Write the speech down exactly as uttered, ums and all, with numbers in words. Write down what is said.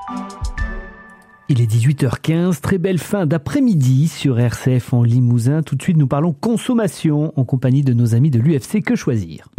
Il est dix-huit heures quinze, très belle fin d'après-midi sur R C F en Limousin. Tout de suite, nous parlons consommation en compagnie de nos amis de l'U F C Que Choisir.